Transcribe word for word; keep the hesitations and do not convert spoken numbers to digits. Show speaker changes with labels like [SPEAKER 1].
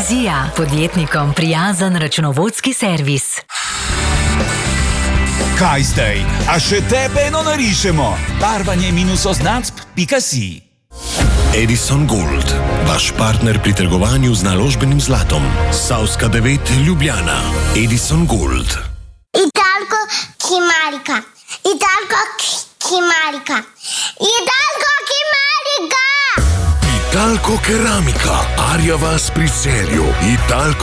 [SPEAKER 1] Vizija, podjetnikom prijazen računovodski servis.
[SPEAKER 2] Kaj zdaj? A še tebe eno narišemo? Barvanje minus oznacb pika si.
[SPEAKER 3] Edison Gold, vaš partner pri trgovanju z naložbenim zlatom. Savska devet, Ljubljana. Edison Gold.
[SPEAKER 4] Italko Kimarika. Italko Kimarika. Italko Kimarika.
[SPEAKER 3] Italko Keramika. Arja vas pri Celju. Italko